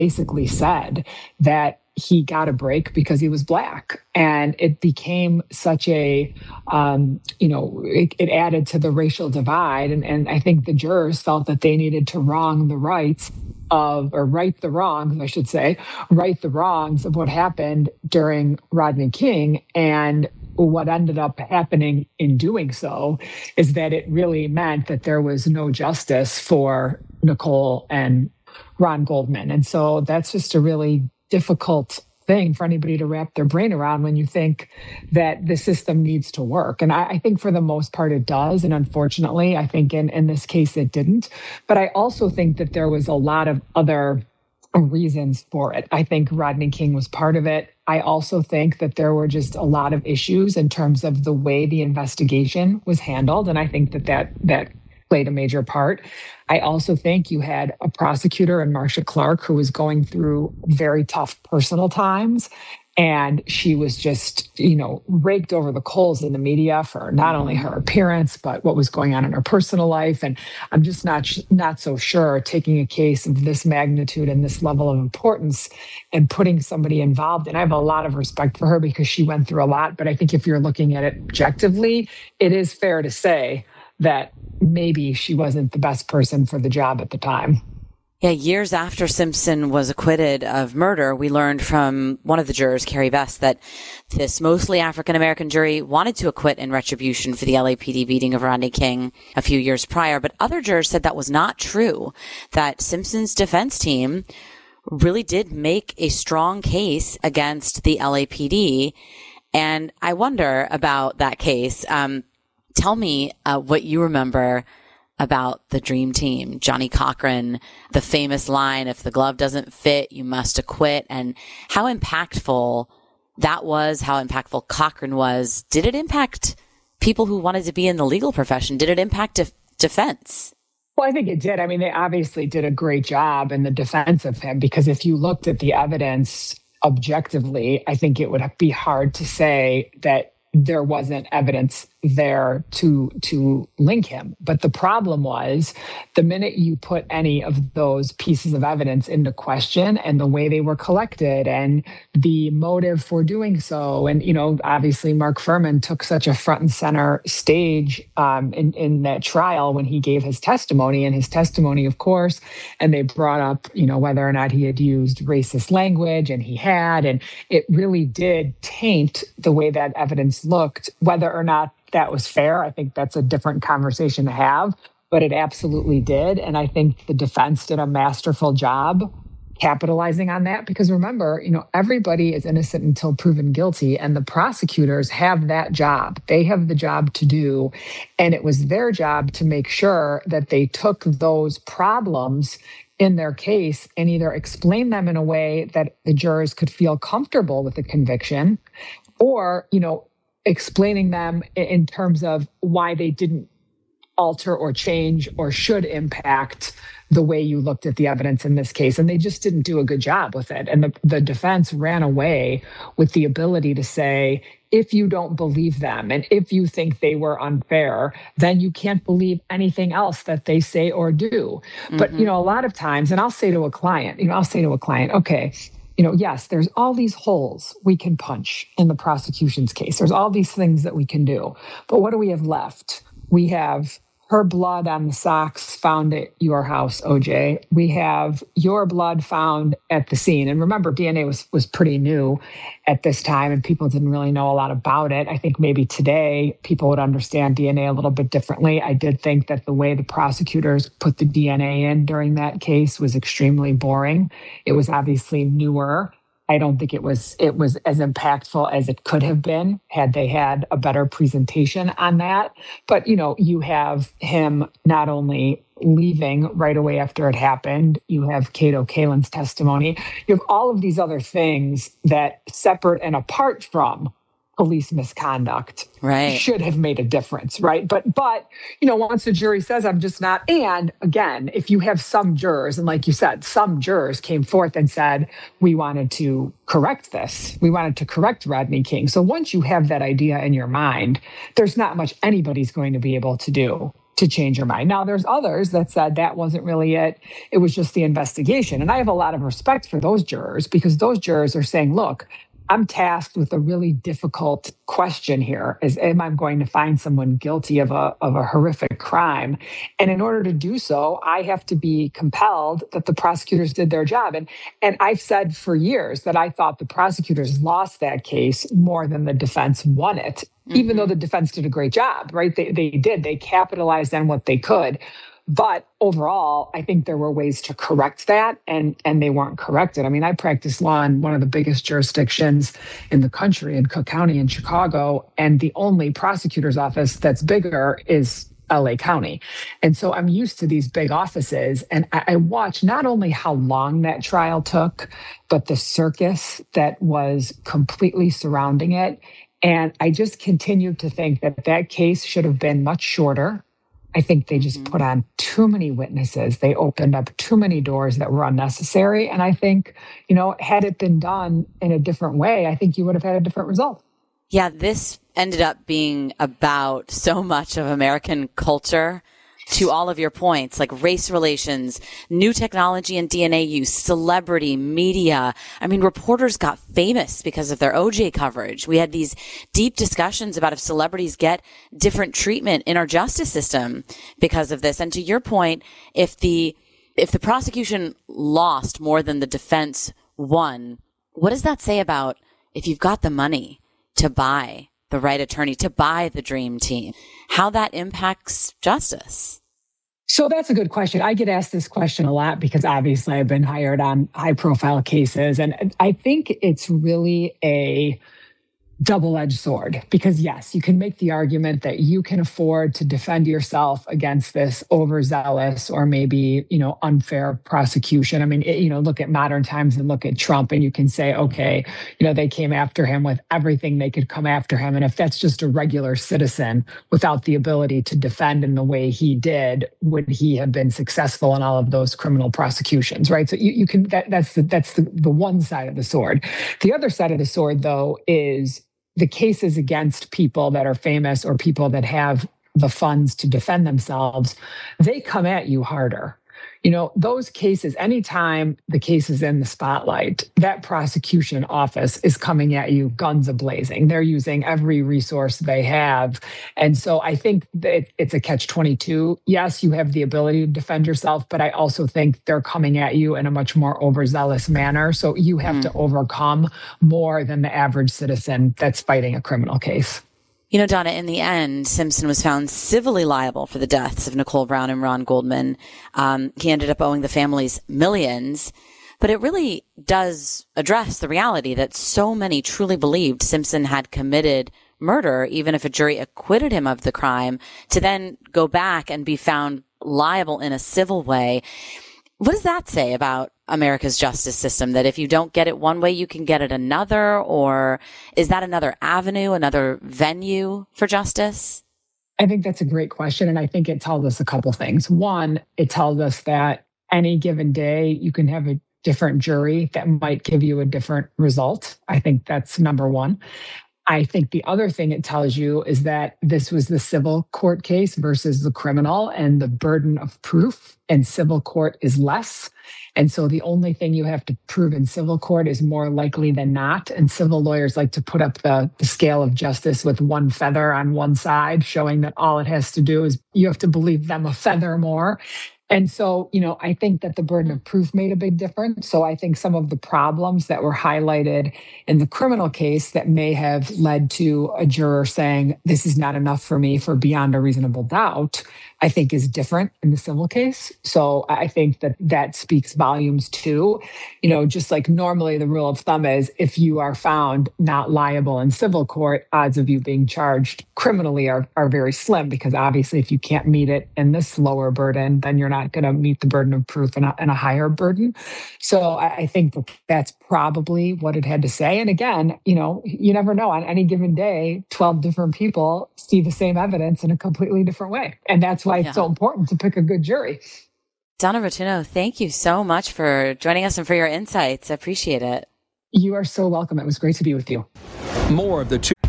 basically said that he got a break because he was Black. And it became such a, it added to the racial divide. And I think the jurors felt that they needed to right the wrongs of what happened during Rodney King. And what ended up happening in doing so is that it really meant that there was no justice for Nicole and Ron Goldman. And so that's just a really difficult thing for anybody to wrap their brain around when you think that the system needs to work. And I think for the most part it does. And unfortunately, I think in this case it didn't. But I also think that there was a lot of other reasons for it. I think Rodney King was part of it. I also think that there were just a lot of issues in terms of the way the investigation was handled. And I think that played a major part. I also think you had a prosecutor in Marcia Clark who was going through very tough personal times. And she was just, raked over the coals in the media for not only her appearance, but what was going on in her personal life. And I'm just not so sure taking a case of this magnitude and this level of importance and putting somebody involved. And I have a lot of respect for her because she went through a lot. But I think if you're looking at it objectively, it is fair to say that maybe she wasn't the best person for the job at the time. Yeah, years after Simpson was acquitted of murder, we learned from one of the jurors, Carrie Vest, that this mostly African-American jury wanted to acquit in retribution for the LAPD beating of Rodney King a few years prior. But other jurors said that was not true, that Simpson's defense team really did make a strong case against the LAPD. And I wonder about that case. Tell me what you remember about the dream team, Johnny Cochran, the famous line, if the glove doesn't fit, you must acquit, and how impactful that was, how impactful Cochran was. Did it impact people who wanted to be in the legal profession? Did it impact defense? Well, I think it did. I mean, they obviously did a great job in the defense of him, because if you looked at the evidence objectively, I think it would be hard to say that there wasn't evidence there to link him. But the problem was the minute you put any of those pieces of evidence into question and the way they were collected and the motive for doing so. And, obviously Mark Furman took such a front and center stage in that trial when he gave his testimony, of course, and they brought up, whether or not he had used racist language, and he had, and it really did taint the way that evidence looked. Whether or not that was fair, I think that's a different conversation to have, but it absolutely did. And I think the defense did a masterful job capitalizing on that, because remember, everybody is innocent until proven guilty, and the prosecutors have that job. They have the job to do, and it was their job to make sure that they took those problems in their case and either explain them in a way that the jurors could feel comfortable with the conviction, or, explaining them in terms of why they didn't alter or change or should impact the way you looked at the evidence in this case. And they just didn't do a good job with it. And the defense ran away with the ability to say, if you don't believe them and if you think they were unfair, then you can't believe anything else that they say or do. Mm-hmm. But, a lot of times, and I'll say to a client, okay, yes, there's all these holes we can punch in the prosecution's case. There's all these things that we can do. But what do we have left? We have her blood on the socks found at your house, OJ. We have your blood found at the scene. And remember, DNA was pretty new at this time, and people didn't really know a lot about it. I think maybe today people would understand DNA a little bit differently. I did think that the way the prosecutors put the DNA in during that case was extremely boring. It was obviously newer. I don't think it was as impactful as it could have been had they had a better presentation on that. But, you have him not only leaving right away after it happened, you have Kato Kaelin's testimony, you have all of these other things that, separate and apart from police misconduct, right, should have made a difference, right? But once the jury says I'm just not, and again, if you have some jurors, and like you said, some jurors came forth and said, we wanted to correct this. We wanted to correct Rodney King. So once you have that idea in your mind, there's not much anybody's going to be able to do to change her mind. Now, there's others that said that wasn't really it. It was just the investigation. And I have a lot of respect for those jurors because those jurors are saying, look, I'm tasked with a really difficult question here. Am I going to find someone guilty of a horrific crime? And in order to do so, I have to be compelled that the prosecutors did their job. And I've said for years that I thought the prosecutors lost that case more than the defense won it, even though the defense did a great job, right? They did. They capitalized on what they could. But overall, I think there were ways to correct that, and they weren't corrected. I mean, I practiced law in one of the biggest jurisdictions in the country, in Cook County in Chicago, and the only prosecutor's office that's bigger is LA County. And so I'm used to these big offices, and I watched not only how long that trial took, but the circus that was completely surrounding it. And I just continued to think that that case should have been much shorter. I think they just put on too many witnesses. They opened up too many doors that were unnecessary. And I think, had it been done in a different way, I think you would have had a different result. Yeah, this ended up being about so much of American culture. To all of your points, like race relations, new technology and DNA use, celebrity, media. I mean, reporters got famous because of their OJ coverage. We had these deep discussions about if celebrities get different treatment in our justice system because of this. And to your point, if the prosecution lost more than the defense won, what does that say about if you've got the money to buy the right attorney, to buy the dream team, how that impacts justice? So that's a good question. I get asked this question a lot because obviously I've been hired on high profile cases. And I think it's really a double-edged sword because yes, you can make the argument that you can afford to defend yourself against this overzealous or maybe, unfair prosecution. I mean, look at modern times and look at Trump and you can say, okay, they came after him with everything they could come after him. And if that's just a regular citizen without the ability to defend in the way he did, would he have been successful in all of those criminal prosecutions, right? So you can, that's the one side of the sword. The other side of the sword though is the cases against people that are famous or people that have the funds to defend themselves, they come at you harder. Those cases, anytime the case is in the spotlight, that prosecution office is coming at you guns a-blazing. They're using every resource they have. And so I think that it's a catch-22. Yes, you have the ability to defend yourself, but I also think they're coming at you in a much more overzealous manner. So you have to overcome more than the average citizen that's fighting a criminal case. Donna, in the end, Simpson was found civilly liable for the deaths of Nicole Brown and Ron Goldman. He ended up owing the families millions, but it really does address the reality that so many truly believed Simpson had committed murder, even if a jury acquitted him of the crime, to then go back and be found liable in a civil way. What does that say about America's justice system? That if you don't get it one way, you can get it another? Or is that another avenue, another venue for justice? I think that's a great question. And I think it tells us a couple things. One, it tells us that any given day, you can have a different jury that might give you a different result. I think that's number one. I think the other thing it tells you is that this was the civil court case versus the criminal, and the burden of proof in civil court is less. And so the only thing you have to prove in civil court is more likely than not. And civil lawyers like to put up the scale of justice with one feather on one side, showing that all it has to do is you have to believe them a feather more. And so, I think that the burden of proof made a big difference. So I think some of the problems that were highlighted in the criminal case that may have led to a juror saying, this is not enough for me for beyond a reasonable doubt, I think is different in the civil case. So I think that speaks volumes too. Just like normally the rule of thumb is if you are found not liable in civil court, odds of you being charged criminally are very slim, because obviously if you can't meet it in this lower burden, then you're not going to meet the burden of proof in a higher burden. So I think that's probably what it had to say. And again, you never know. On any given day, 12 different people see the same evidence in a completely different way. And that's why it's so important to pick a good jury. Donna Rotunno, thank you so much for joining us and for your insights. I appreciate it. You are so welcome. It was great to be with you. More of the